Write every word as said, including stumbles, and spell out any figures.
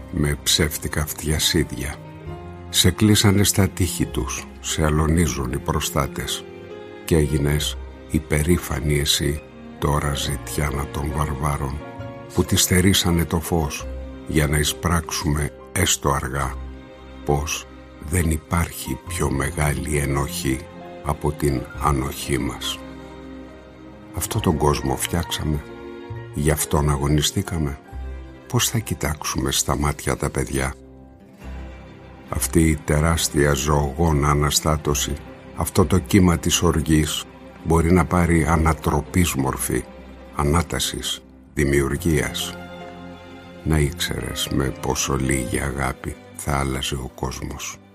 με ψεύτικα φτιασίδια. Σε κλείσανε στα τείχη τους, σε αλωνίζουν οι προστάτες και έγινες υπερήφανη εσύ τώρα ζητιάνα των βαρβάρων που τη στερήσανε το φως για να εισπράξουμε έστω αργά πως δεν υπάρχει πιο μεγάλη ενοχή από την ανοχή μας. Αυτό τον κόσμο φτιάξαμε, γι' αυτόν αγωνιστήκαμε. Πώς θα κοιτάξουμε στα μάτια τα παιδιά? Αυτή η τεράστια ζωογόνα αναστάτωση, αυτό το κύμα της οργής μπορεί να πάρει ανατροπής μορφή, ανάτασης, δημιουργίας. Να ήξερες με πόσο λίγη αγάπη θα άλλαζε ο κόσμος.